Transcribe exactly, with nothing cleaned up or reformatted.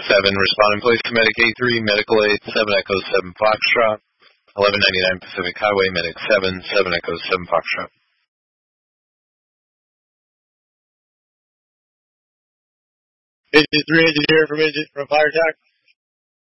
seven, responding police to Medic eight three, Medical eight, seven Echo seven Foxtrot, eleven ninety-nine Pacific Highway, Medic seven, seven Echo seven Foxtrot. Engine three, engineer from engine from fire attack.